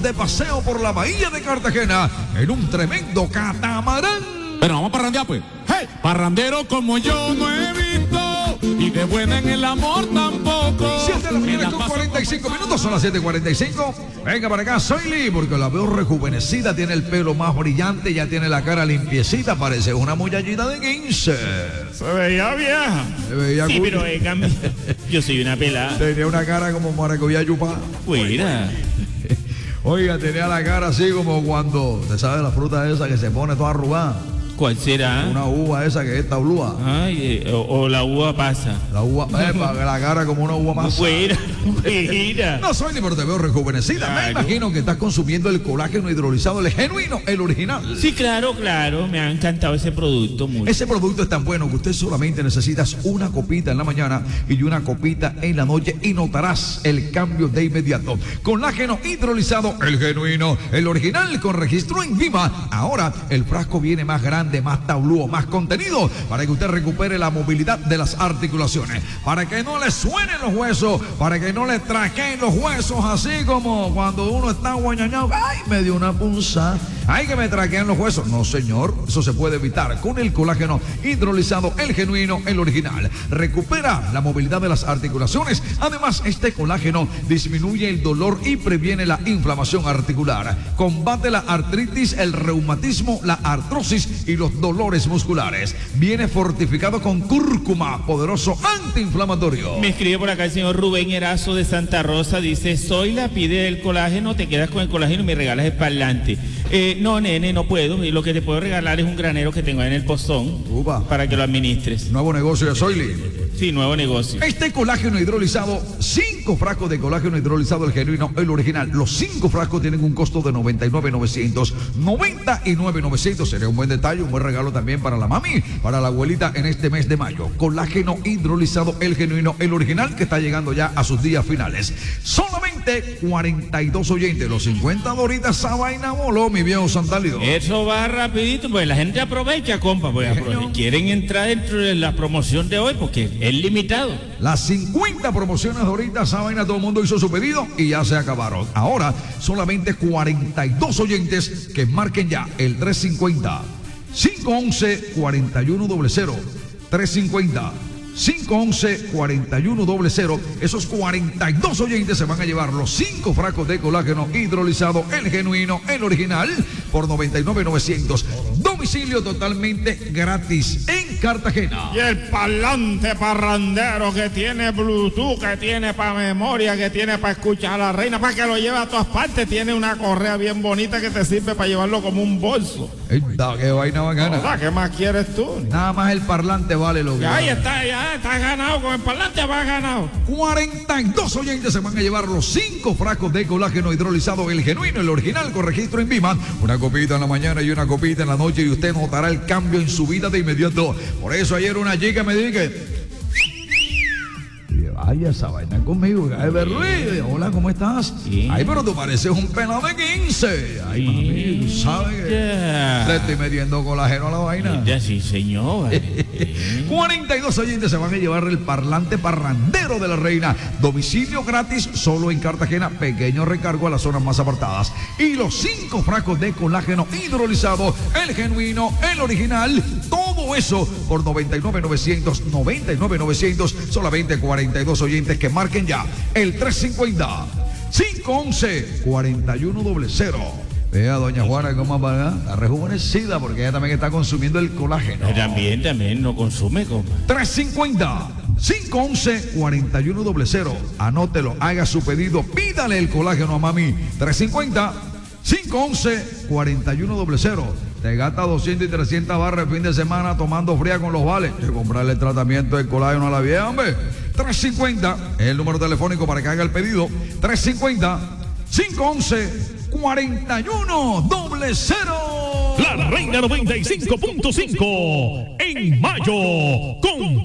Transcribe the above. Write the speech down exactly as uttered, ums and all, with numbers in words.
de paseo por la bahía de Cartagena en un tremendo catamarán. Pero vamos a parrandear, pues. ¡Hey! Parrandero como yo no he visto, y de buena en el amor tampoco. siete de la mañana con cuarenta y cinco minutos, son las siete y cuarenta y cinco. Venga para acá, soy Lee, porque la veo rejuvenecida, tiene el pelo más brillante, ya tiene la cara limpiecita, parece una muchachita de quince. Se veía vieja. Se veía Sí, cool. pero eh, cambio. Yo soy una pelada. Tenía una cara como maracuyá chupada. Fuera. Oiga, tenía la cara así como cuando, ¿te sabes la fruta esa que se pone toda arrugada? ¿Cuál será? Una uva esa que es tablúa. Ay, eh, o, o la uva pasa. La uva, epa, la cara como una uva más. Fuera, fuera. No soy ni pero te veo rejuvenecida. Claro. Me imagino que estás consumiendo el colágeno hidrolizado, el genuino, el original. Sí, claro, claro. Me ha encantado ese producto mucho. Ese producto es tan bueno que usted solamente necesitas una copita en la mañana y una copita en la noche y notarás el cambio de inmediato. Colágeno hidrolizado, el genuino, el original con registro en Vima. Ahora el frasco viene más grande, más tablúo, más contenido para que usted recupere la movilidad de las articulaciones, para que no le suenen los huesos, para que no le traqueen los huesos así como cuando uno está guañañado. Ay, me dio una punza. Ay, que me traquean los huesos. No, señor, eso se puede evitar con el colágeno hidrolizado, el genuino, el original. Recupera la movilidad de las articulaciones. Además, este colágeno disminuye el dolor y previene la inflamación articular. Combate la artritis, el reumatismo, la artrosis y los dolores musculares. Viene fortificado con cúrcuma, poderoso antiinflamatorio. Me escribe por acá el señor Rubén Erazo de Santa Rosa. Dice, soy la pide del colágeno, te quedas con el colágeno y me regalas el parlante. Eh, no, nene, no puedo. Y lo que te puedo regalar es un granero que tengo ahí en el postón. Upa. Para que lo administres. Nuevo negocio de Soily. Sí, nuevo negocio. Este colágeno hidrolizado, cinco frascos de colágeno hidrolizado, el genuino, el original. Los cinco frascos tienen un costo de noventa y nueve mil novecientos. noventa y nueve mil novecientos. Sería un buen detalle, un buen regalo también para la mami, para la abuelita en este mes de mayo. Colágeno hidrolizado, el genuino, el original, que está llegando ya a sus días finales. Solamente cuarenta y dos oyentes. Los cincuenta doritas, esa vaina voló, mi viejo Santálido. Eso va rapidito, pues la gente aprovecha, compa, pues aprovecha. Quieren entrar dentro de la promoción de hoy porque es limitado. Las cincuenta promociones de ahorita, esa vaina, todo el mundo hizo su pedido y ya se acabaron. Ahora, solamente cuarenta y dos oyentes que marquen ya el tres cincuenta, cinco once, cuarenta y uno cero cero. tres cincuenta, cinco once, cuarenta y uno cero cero. Esos cuarenta y dos oyentes se van a llevar los cinco frascos de colágeno hidrolizado, el genuino, el original, por noventa y nueve mil novecientos. Domicilio totalmente gratis en Cartagena. Y el parlante parrandero que tiene Bluetooth, que tiene para memoria, que tiene para escuchar a la reina, para que lo lleve a todas partes. Tiene una correa bien bonita que te sirve para llevarlo como un bolso. Esta, qué vaina bacana. O sea, ¿qué más quieres tú? Nada más el parlante vale lo que Ya ahí vale. está, ya estás ganado, con el parlante vas ganado. cuarenta y dos oyentes se van a llevar los cinco frascos de colágeno hidrolizado, el genuino, el original, con registro en Vima. Una copita en la mañana y una copita en la noche y usted notará el cambio en su vida de inmediato. Por eso ayer una chica me dijo que... Vaya, esa vaina conmigo, ay, Berluí. Hola, ¿cómo estás? Sí. Ay, pero tú pareces un pelado de quince. Ay, mami, tú sabes que Ya. le estoy metiendo colágeno a la vaina. Ya sí, señor. cuarenta y dos oyentes se van a llevar el parlante parrandero de la reina. Domicilio gratis solo en Cartagena. Pequeño recargo a las zonas más apartadas. Y los cinco frascos de colágeno hidrolizado, el genuino, el original. Todo eso por noventa y nueve mil novecientos. noventa y nueve mil novecientos. Solamente cuarenta y dos oyentes que marquen ya el tres cincuenta, cinco once, cuarenta y uno cero cero. Vea, doña Juana, cómo va, está rejuvenecida porque ella también está consumiendo el colágeno. También, también no consume, compa. tres cincuenta, cinco once, cuarenta y uno cero cero. Anótelo, haga su pedido, pídale el colágeno a mami. tres cincuenta, cinco once, cuarenta y uno cero cero. Te gasta doscientas y trescientas barras el fin de semana tomando fría con los vales. De comprarle el tratamiento del colágeno a la vieja, hombre. tres cincuenta es el número telefónico para que haga el pedido. tres cincuenta, cinco once, cuarenta y uno cero cero. La Reina noventa y cinco punto cinco en mayo con